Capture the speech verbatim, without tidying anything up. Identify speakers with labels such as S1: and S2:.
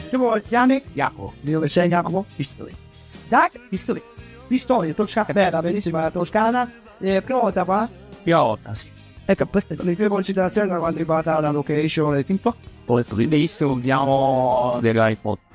S1: Tu vuoi chiami Jacopo, di dove sei Jacopo? Pistoli. Dai, Pistoli. Pistoli, Toscana, bella, bellissima Toscana. Eh, prima volta qua? Prima volta, sì. Ecco, queste sono le tue considerazioni per quanto riguarda la location e tutto? Poi benissimo, abbiamo dell'iPod.